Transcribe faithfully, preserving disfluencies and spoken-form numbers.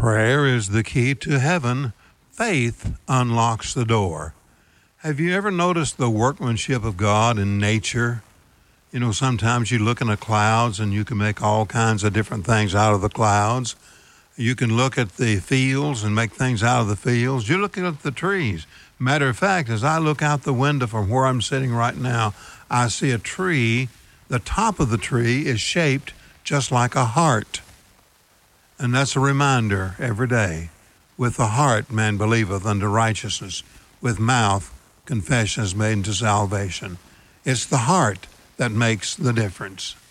Prayer is the key to heaven. Faith unlocks the door. Have you ever noticed the workmanship of God in nature? You know, sometimes you look in the clouds and you can make all kinds of different things out of the clouds. You can look at the fields and make things out of the fields. You're looking at the trees. Matter of fact, as I look out the window from where I'm sitting right now, I see a tree. The top of the tree is shaped just like a heart. And that's a reminder every day. With the heart man believeth unto righteousness. With mouth confession is made unto salvation. It's the heart that makes the difference.